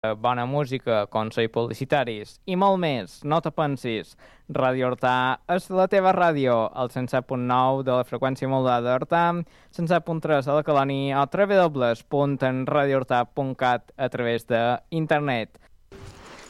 bona música, consells publicitaris i molt més. No te pensis, Ràdio Hortà és la teva ràdio, el 107.9 de la freqüència modulada d'Hortà, 107.3 a la Colònia o www.enradiohortà.cat a través d'internet.